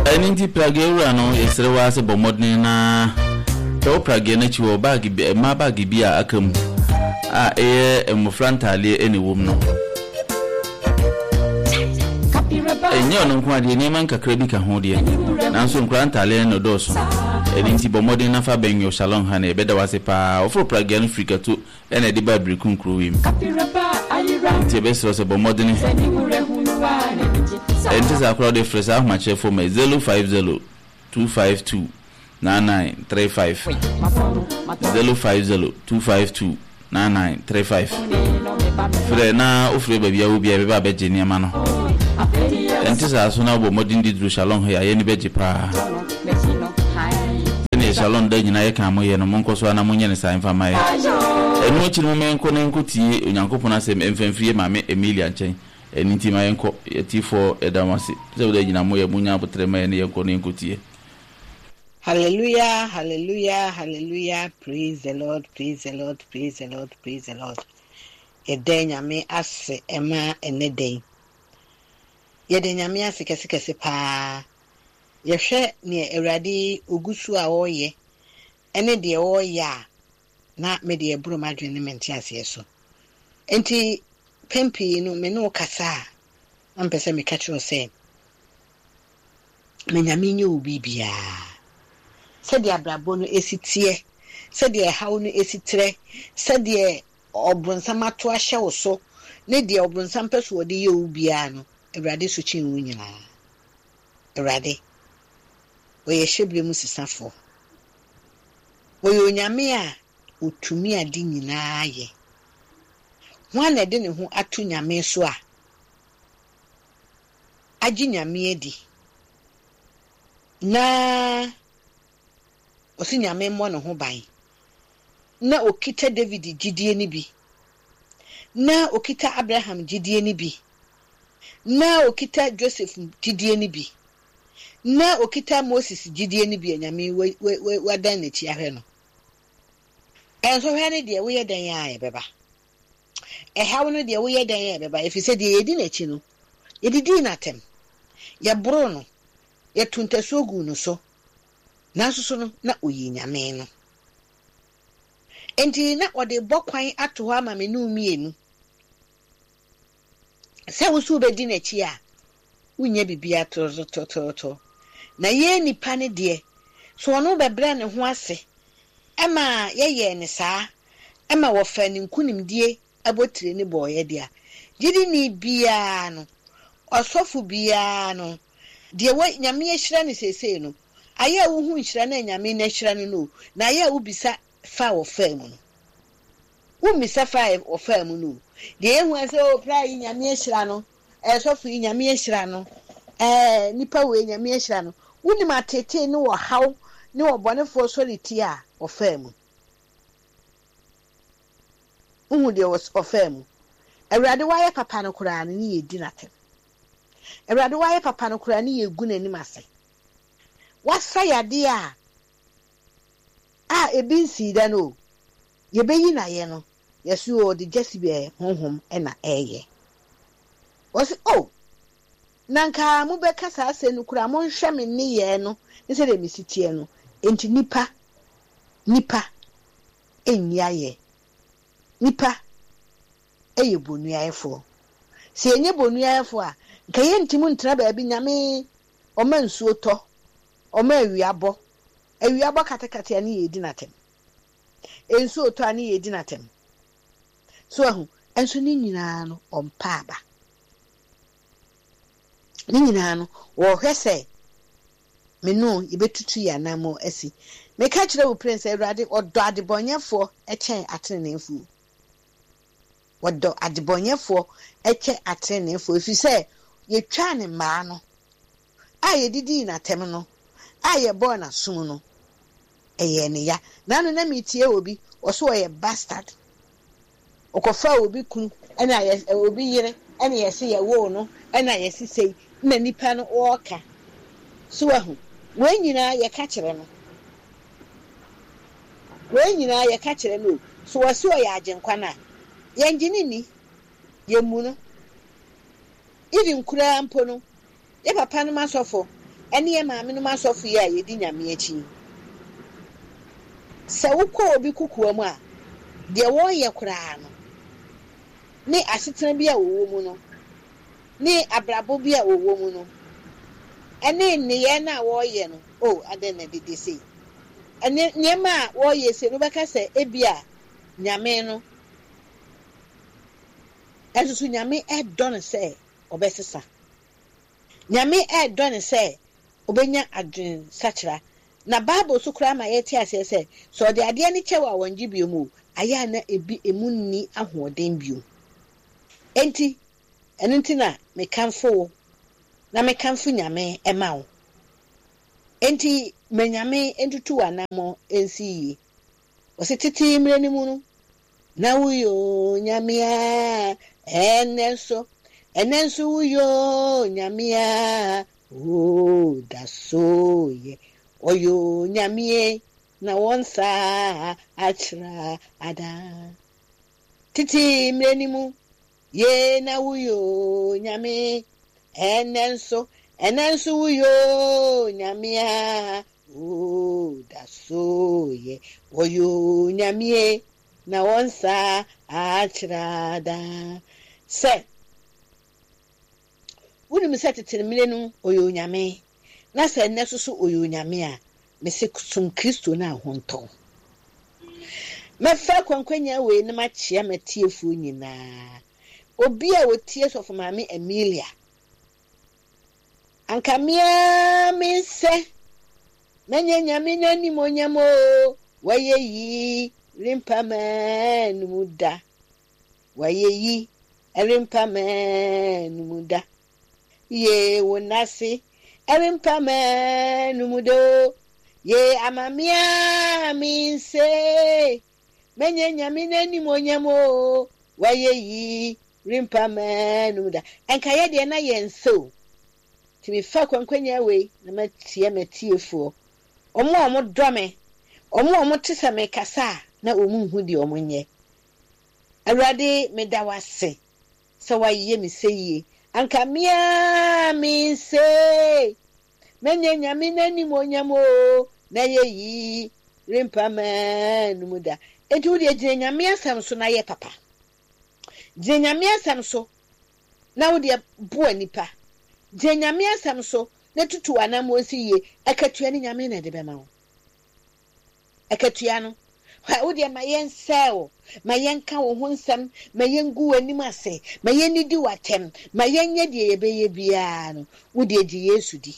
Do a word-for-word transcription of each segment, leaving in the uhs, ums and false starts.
Eninti pragera no esre wa se bomodni na to prage na chiwo bag bi ma bag bi a akam a eye emofrantale eni wom no enyo no kwa de ni man kakra bi ka ho de nanso nkrantale no doso eninti bomodni na fa benyo shalom ha na ebeda wase pa ofo prage no frika to ena de babri kunkru wim ti besro se bomodni enti za crowd de fresa ma chefo me zero five zero two five two nine nine three five zero five zero two five two nine nine three five fre na ofre ba bia obi e ba beje ni ama no enti za so na bo modin di dru shalom ya ye ni beje pa ni shalom da nyina ye kan mo ye no monko so na munye ne sai fa mai enu chi mo men ko ne nkotie onyankopon asem emfamfie ma me Emilia nchen eninti ma yenko yetifo edamasi ze ude nyina mo ye munya botrema ye ne yenko ne nkotie. Hallelujah, hallelujah, hallelujah. Praise the Lord, praise the Lord, praise the Lord, praise the Lord. Ede nyame ase ema eneden. Yede nyame ase kese kese pa. Yehwe ne Awurade ogusu a oye. Ene de oye na me de ebro madwene mente ase eso. Enti pempi no me no kasa. Ampese me catch you say. Me nyame nyu bibia. Said the abrabono esitie, said the haunu esitre, said the obronsama to a show so, need the obronsampers were the ubiano, a radi suchin winina. A radi. Where ye should be Musisafo. Where you nyamea, utumia dinina ye. One I didn't who atunya me swa. Ajinya miedi. Na. Osinya memmo no ho ban na okita David gidie ni bi na okita Abraham gidie ni bi na okita Joseph gidie ni bi na okita Moses gidie ni bi anyame wadan na ti ahwe no enso hwe ne de wo ye dan ya e beba e hawo no de wo ye dan ya e beba efise de yedi na chi no yedidi na tem ya bro no ya tuntasogu no so nasusu no na oyi nyame no enti na ode bokwan ato ha ma me no mienu se wusu be di na chi a unya bibia to to to to na ye nipa ne de so ono be bra ne ho ase ema ye ye ne saa ema wo fa ne nkunim die abotire ne boye de a gidi ni bia no osofu bia no de wo nyame ye hira ne sesei no aya wo hu nhira na nyame na hira no na aya wo bisa fa wo fa mu no wo misa fa wo fa mu no de ehu ase o pra yi nyame hira no e so fu yi nyame hira no eh nipa we nyame hira no woni matete ne wo haw ne wo bonefo soliti a wo fa mu uhu de wo fa mu Awurade wa ye papa no kura ne ye di natem Awurade wa ye papa no kura ne ye gu nanim ase wasa yade a a ebi nsida no ye beyi na ye no yesu o de jesibe honhom na eye wasi oh nanka mu be kasa ase no kura mo nhwe me ne ye no ise de misitie no enti nipa nipa enya ye nipa eye bonuayefo se enye bonuayefo a nka ye ntimu ntra ba bi nyame o mansuo to Oma ewiabo ewiabo katakata ani yedi natem enso oto ani yedi natem so ahu enso ni nyina no ompa aba ni nyina no wo hwese me no yebetutu ya namo asi me ka kire wo prince Awurade odo adebonyefo echen atenenefo wodo adebonyefo eche atenenefo efi se yetwa ne ma no a yedidi natem no aye born asum no eye ne ya nanu na mitie obi oso oye bastard okofa obi kun ena ye obi yire ena ye se ye wo no ena ye se sei na nipa no oka so ahu we nyina ye ka kire no we nyina ye ka kire no so wase oye agenkwa na ye ngini ni ye mu no even kura ampo no ye papa no masofo ɛne yɛ maame no masɔfo yi a yɛdi nyame akyi sɛ wokɔ obi kukuwa mu a deɛ wɔyɛ koraa no ne asetena bi a wɔwɔ mu no ne abrabo bi a wɔwɔ mu no ɛne nneyɛ na wɔyɛ no o adɛ na dede sei ɛne nneɛma a wɔyɛ sei no bɛka sɛ ebi a nyame no ɛso so nyame ɛdɔ no sɛ ɔbɛsesa nyame ɛdɔ no sɛ ɔbɛnya adwen sakyera na bible so koraa ma yɛte aseɛ sɛ sɛ ɔde adeɛ ne kyɛw a wɔngye bio mu ayɛ na ebi emu nni ahoɔden bio enti ɛno nti na mekamfo na mekamfo nyame ɛma wo enti menyame entutu anamo ensi yi ɔse tete mmerɛ ne mu no na wuyo nyame a ɛnɛso ɛnɛso wuyo nyame a o daso ye oyo nyame na wonsa achra ada titi mrenimu ye na wuyo nyame enenso enenso wuyo nyame a o daso ye oyo nyame na wonsa achra ada se wuni mi sɛ tete mire no oyo nyame na sɛ nne so so oyo nyame a me se sum Kristo na ahontɔ me fa kwankwanya we na ma kyea matiefu nyinaa obi a wotie sofo maame Emilia anka mia me se menye nyame nani monyamo waye yi rimpa man muda waye yi rimpa man muda ye wonase erimpa manumudo ye amamia minse menye nyame nani monyamo waye yi rimpa manumuda enka ye de na ye nso timi fa kwankwanya we na matie matiefuo omo omo dome omo omo tese me kasa na omu hu de omo nye awrade medawase so waye mi seye anka mia mi se menye nyame nani monyamo na ye yi rimpa manumuda enti wo de gye nyame asam so na ye papa gye nyame asam so na wo de bo anipa gye nyame asam so na tutu anam wonsi ye akatua ni nyame na de bema wo akatua no wo de ma yen sel ma yen ka wo ho nsam ma yen gu anim ase ma yen nidi watem ma yen nye de ye beye bia no wo de gye Yesu di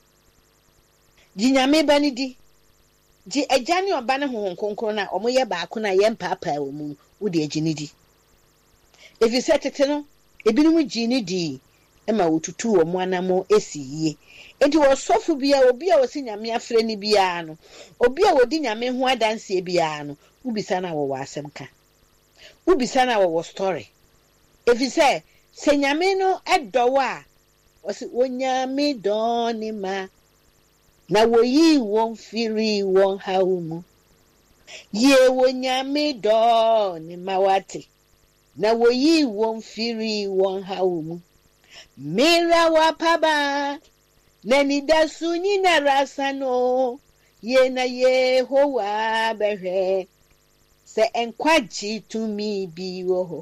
di nyame ba ni di gye agane oba ne ho nkonkron na omo ye baako na ye mpaapa wo mu wo de gye ni di efi setete no ebinum gye ni di e ma wotutu wo mu anamo esiye enti wo sofo bia obi a wosi nyame afre ni bia no obi a wodi nyame ho adanse bia no ubisa na wo wasem ka ubisa na wo story efi se se nyame no edowo a osi wonyame doni ma na woyi won firi won haumu ye wonyame doni ma wate na woyi won firi won haumu mira wapaba nani dasu nyina rasano ye na Yehowa behwe se enkwaji tumi bi wo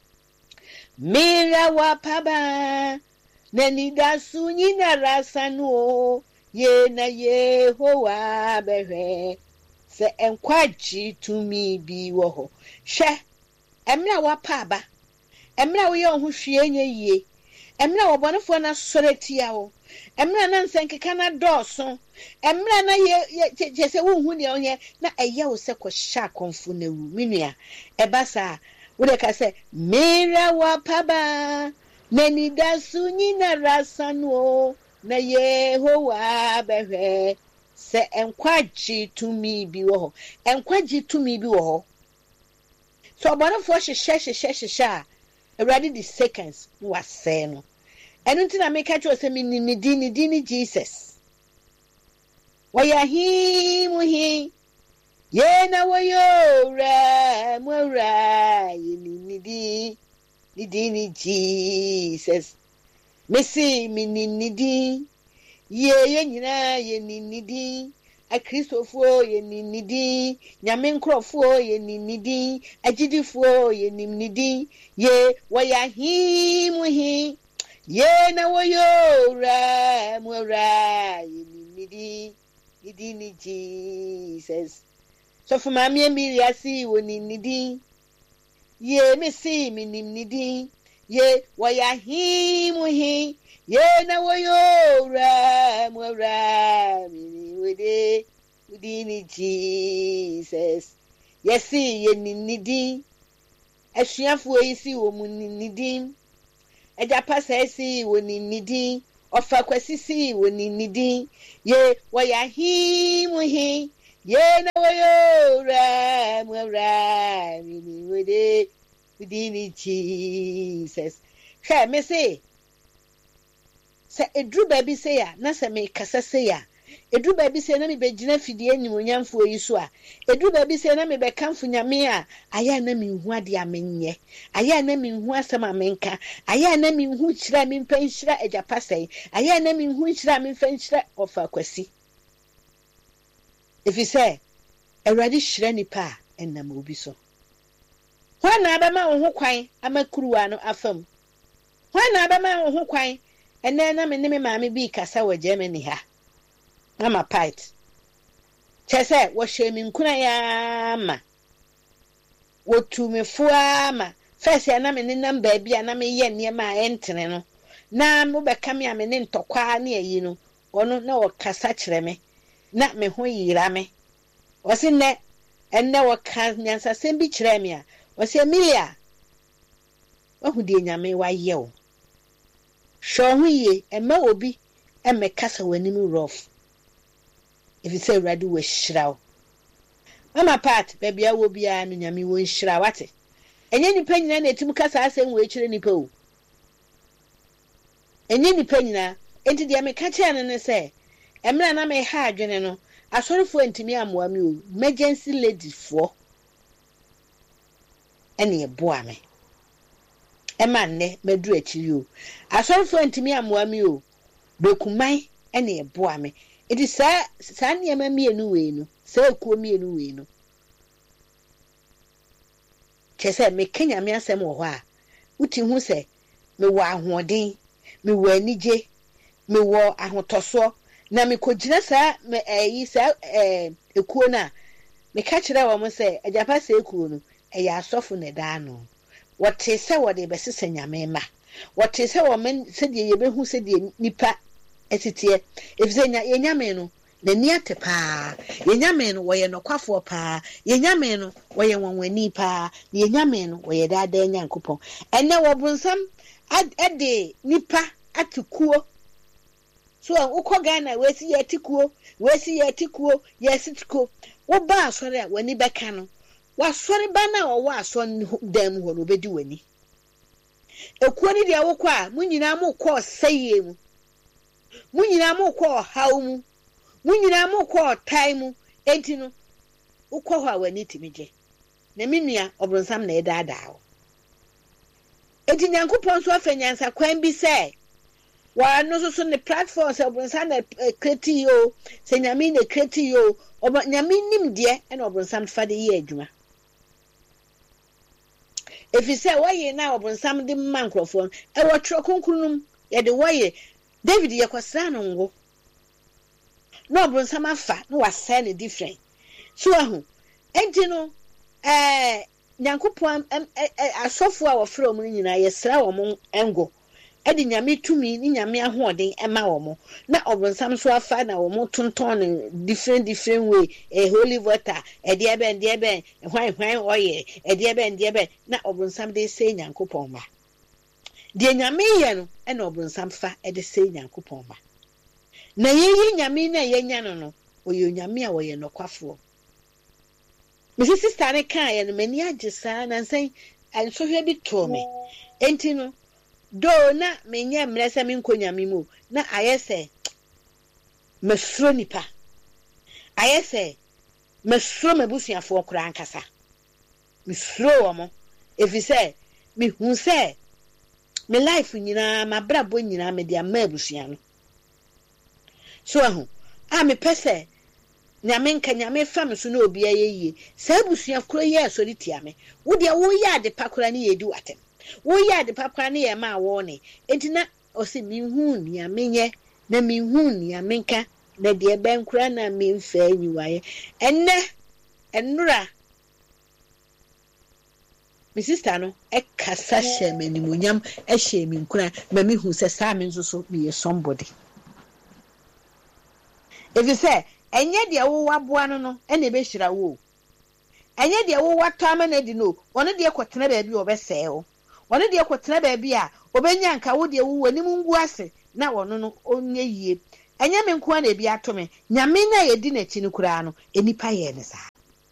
mira wapaba nani dasu nyina rasano ye na Yehowa behwe se enkwaji tumi bi wo hwe emra wapaba emra wo ye ho hwie nye yie emra wo bonefo na soretia wo emra na nsenkeka na dɔɔso emra na ye jese wo hu ne onye na eye wo se ko sha konfu na wu minua ebasa wo de ka se mira wa paba na ni dasu nyina rasano na Yehowa behwe se enkwaji tumi bi wo ho enkwaji tumi bi wo ho so bonefo hyehyɛ hyehyɛ hyehyɛ a already the seconds was say no enu nti na make catch say me ni di ni di ni Jesus waya hi mu hi ye na woyo ra mu ra ye ni ni di ni di ni Jesus me see me ni ni di ye ye nyina ye ninidi a Christopher ye ninidi nyame nkrofo ye ninidi agidifo ye ninidi ye waya himu hi ye na woyo ra mwra ye ninidi idi ni Jesus so for mami emi yasi wo ninidi ye me si mi ninidi ye waya himu hi ye na woyo ra mwra mi wede udini Jesus yesi ye ninidi asuafo yisi wo mu ninidi ejapa sesi wo ninidi ofa kwasisi wo ninidi ye waya himu hi ye na woyo ra mwra mi wede udini Jesus he me say se edru baby say ya na se me kasa say ya edru baby say na me begina fidie nyimonyamfo yi so a edru baby say na me be kamfo nyame a aya na me hu ade amenye aya na me hu asem amenka aya na me hu kira me mpa nhira ejapa sai aya na me hu kira me mfa nhira ofa kwasi if you say eradi hira nipa enam obi so hwa na abema wo ho kwan amakuruwa no afam hwa na abema wo ho kwan ene na me ne me maame bi kasa wa Germany ha mama pite chese wo hwemi nkuna ya ma wo tumefo ama first ya na me ne namba bia na me ye ne ma entene no na mo beka me ame ne ntokwa na yi no ono na wo kasa kire me na me ho yira me wo se ne enne wo kan nyansa sem bi kire me a wo se Emilia wo hu de nyame wa ye wo sho hu ye ema obi eme kasa wanim rough if you say radu we shiraw mama part baby awo bia no nyame wo shira wate enye nipa nyina na etim kasa asem we kire nipa o enye nipa nyina enti dia me ka kire ne se emra na me ha adwene no asorofo ntimi amoa me o emergency lady fo ene eboa me ema nne medru akiri o asorofo ntimi amoa me o bekuman ene eboa me edi sa sa niema mienu we no sa ekuo mienu we no chese me kenya me asem wo ho a uti hu se me wo ahoden me wo anije me wo ahotoso na me kogina sa me eyi sa eh ekuo na me ka kire wo mo se ajapa sa ekuo no eya asofo ne da no wote se wo de besese nyame ma wote se wo men se de ye behu se de nipa etitie efizenya yenyame no nani atepa yenyame no woye nokwafo pa yenyame no woye wonwani pa yenyame no woye dada nyankopon ene wo brunsam ade nipa atikuo so ukọ Ghana wesi yetikuo wesi yetikuo yesitikuo wo ba asore a wani beka no wasore ba na wo aso dem ho no bedi wani ekuo ni dia wokọ a munyina mu kọ seye mu munyina mu kọ hawo mu munyina mu kọ tai mu enti no ukọ ho a wani timije na minua obronsam na edaadaa wo enti nyankopon so afenyansa kwan bi se wa no so so ne platforms obronsam na kreti yo se nyame na kreti yo obo nyame nim de e na obronsam fa de ye adwuma efise waye na obronsam de mankrofo e wo tro konkunum ye de waye David ye kwasra no ngo no obronsam afa no wasa ne different so ahu enti no eh nyankopon asofo a wofre omu nyina ye sra wo mo engo edi nyame tumi ni nyame ahoden ema wo mo na obronsam so afa na wo mo tonton different different way eh holy water e de ebe de ebe hwan hwan oye e de ebe de ebe na obronsam de se nyankopon ma de nyame ye no e na obronsam fa e de se nyankopon ma na ye ye nyame na ye nya no no oye nyame a wo ye nokwafo Missus Sister ne kan ye no mani agesa na nsan ansohwe bi to me enti no do na menye mrese me nkonyame mu na ayese mesro nipa ayese mesro mabusuafo okura ankasa mesro wo mo efise me hu se me life nyina mabrabo nyina me dia mabusua no so ahu a me pese nyame nka nyame fa me so na obi ayeye sa busua kro ye asori tia me wo de wo ya de pakora ne yedi watem wo ya de pakora ne ye ma wo ne entina o se mi hu nyame nye na mi hu nyame nka na de ben kra na mi mfa anyiwaye enne enura mi sister no e kasa hye me ni monyam e hye mi nkura ma mi hu se sa me nso so me somebody if you say enye de wo waboa no no e na be hira wo enye de wo watama na di no wona de kwotena ba bi obese wo wona de kwotena ba bi a obenya nka wo de wo wani mungu ase na wono no onye yie enye me nko na bi atome nyame na yedi na chi ni kura no enipa ye ne sa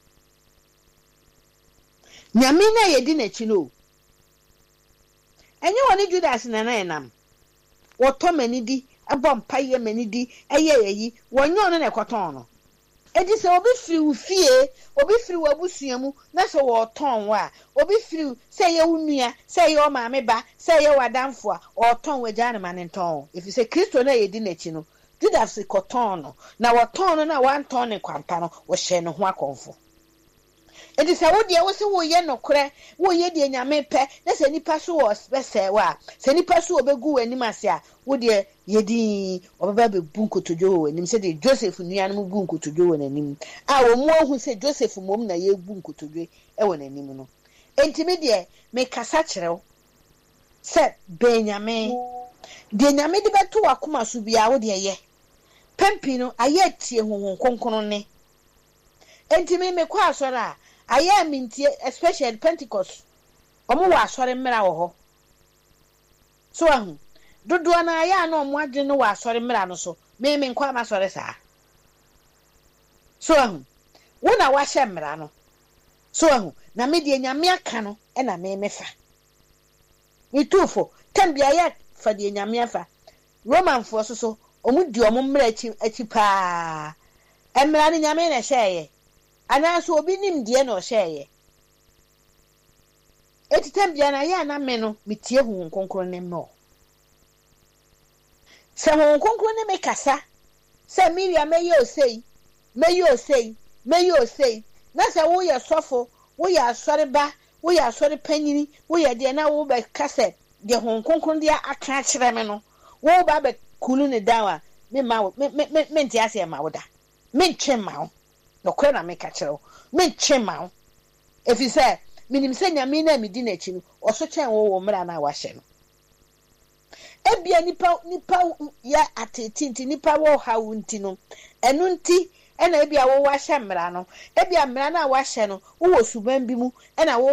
nyame na yedi na chi no enye woni Judas na na enam woto mani di abom paye mani di eye eyi wonyo no na ekoton no edi se obi firi ufie obi firi wabusuamu na so woton wa obi firi se ye wunua se ye o maame ba se ye wadamfo a oton wagya ne manenton if you say Kristo na yedi na chi no Judas koton no na woton no na wanton ne kwampa no wo hye ne ho akonfo edi se wo de wo se wo ye nokre wo ye de nyame pe na se nipa so wo bese wa se nipa so obegu wani mase a wo de yedi obaba be bunkotojo wo nim se de Joseph nua no bunkotojo wo nanim a wo mu ohu se Joseph mom na ye bunkotojo e wo nanim no entimi de me kasa kirew se benyame de nyame de beto akoma so bia wo de ye pempi no aye tie honhon konkono ne entimi me kwa asora aye mintie especially Pentecost omo wa asore mmira wo ho so ahu dodo na aya na omo ade no wa asore mmira no so me me nkwa ma sore saa so ahu wo na wa hye mmira no so ahu na me de nyame aka no e na me mefa itufo tambia ya fa de nyame afa Roman fo so so omo di omo mmira achi achi pa mmira ni nyame na hyeye anaso obi nim de na o hyeye etitem bia na ya na me no metie hu nkonkron ne me o se hu nkonkron ne me kasa se Miriam me ye osei me ye osei me ye osei na se wo ye sofo wo ye asore ba wo ye asore panyini wo ye de na wo be kasa de hu nkonkron de aka kire me no wo ba be kulu ne dawa me ma me me me ntia se ma woda me ntwe ma wo no kwe na me ka kire wo me ntwe ma wo if you say minim se nyame na medi na chi no oso chen wo wo mra na wa hye no ebia nipa nipa ya atetinti nipa wo hawo nti no enu nti ena ebia wo wa hye mra no ebia mra na wa hye no wo suban bi mu ena wo